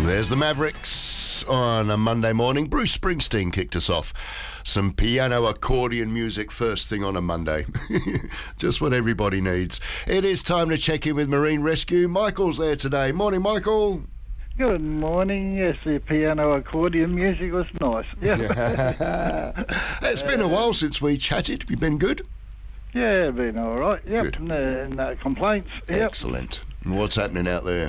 There's the Mavericks on a Monday morning. Bruce Springsteen kicked us off. Some piano accordion music first thing on a Monday. Just what everybody needs. It is time to check in with Marine Rescue. Michael's there today. Morning, Michael. Good morning. Yes, the piano accordion music was nice. Yeah. It's been a while since we chatted. You been good? Yeah, been all right. Yep. Good. No complaints. Yep. Excellent. And what's happening out there?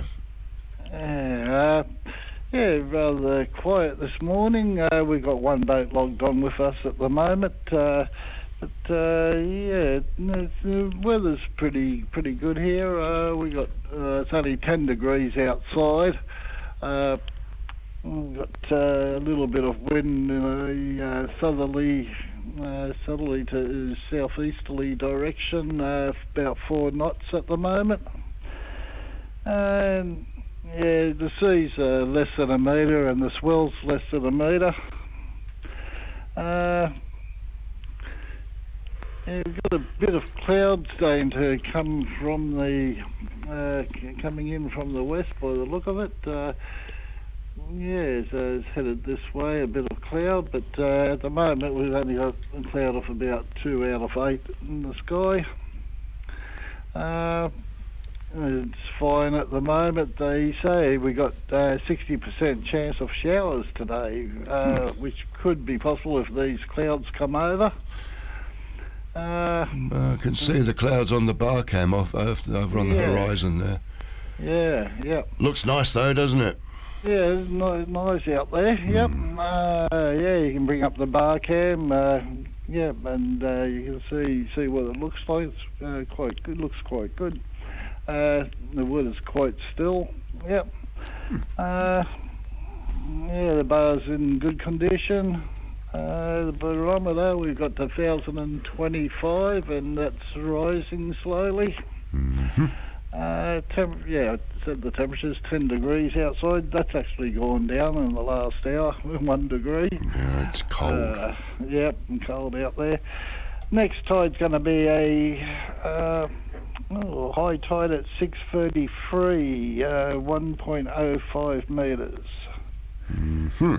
Yeah, rather quiet this morning. We've got one boat logged on with us at the moment. The weather's pretty good here. We got it's only 10 degrees outside. We've got a little bit of wind in a southerly to southeasterly direction, about 4 knots at the moment. Yeah, the sea's less than a metre and the swell's less than a metre. Yeah, we've got a bit of cloud starting to come from coming in from the west by the look of it. Yeah, so it's headed this way, a bit of cloud, but at the moment we've only got a cloud of about 2 out of 8 in the sky. It's fine at the moment. They say we got 60% chance of showers today, which could be possible if these clouds come over. I can see the clouds on the bar cam over on the horizon there. Yeah. Looks nice though, doesn't it? Yeah, it's nice out there. Yep. Yeah, you can bring up the bar cam. And you can see what it looks like. It's quite good. Looks quite good. The wood is quite still. Yep. Yeah, the bar's in good condition. The barometer, we've got 1,025, and that's rising slowly. Mm-hmm. I said the temperature's 10 degrees outside. That's actually gone down in the last hour, 1 degree. Yeah, it's cold. Yep, and cold out there. Next tide's going to be a high tide at 6:33, 1.05 metres. Mm-hmm.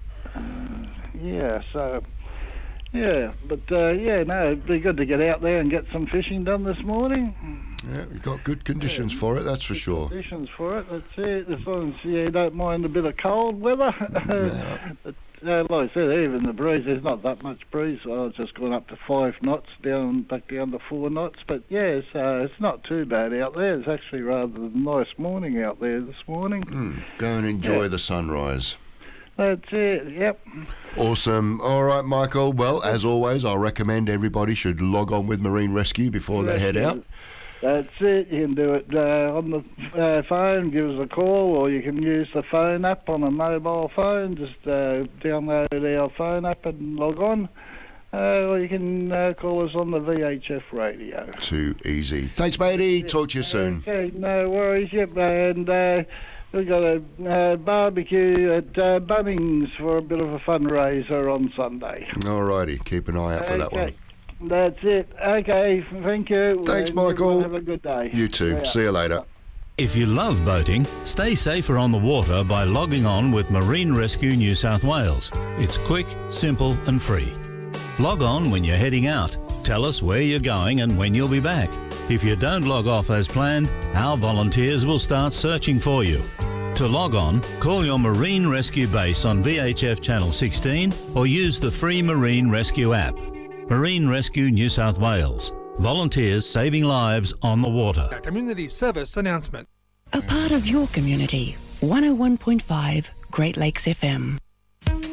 It'd be good to get out there and get some fishing done this morning. Yeah, we've got good conditions for it, that's for sure. Conditions for it, that's it. As long as you don't mind a bit of cold weather. But, like I said, even the breeze, there's not that much breeze. It's just gone up to 5 knots, back down to 4 knots. But yeah, it's not too bad out there. It's actually rather a nice morning out there this morning. Go and enjoy the sunrise. That's it, yep. Awesome. All right, Michael. Well, as always, I'll recommend everybody should log on with Marine Rescue before they head out. That's it. You can do it on the phone, give us a call, or you can use the phone app on a mobile phone. Just download our phone app and log on. Or you can call us on the VHF radio. Too easy. Thanks, matey. Talk to you soon. Okay, no worries. Yep, and we've got a barbecue at Bunnings for a bit of a fundraiser on Sunday. All righty. Keep an eye out for that one. That's it. Okay, thank you. Thanks, Michael. Have a good day. You too. See you later. If you love boating, stay safer on the water by logging on with Marine Rescue New South Wales. It's quick, simple and free. Log on when you're heading out. Tell us where you're going and when you'll be back. If you don't log off as planned, our volunteers will start searching for you. To log on, call your Marine Rescue base on VHF Channel 16 or use the free Marine Rescue app. Marine Rescue New South Wales. Volunteers saving lives on the water. A community service announcement. A part of your community. 101.5 Great Lakes FM.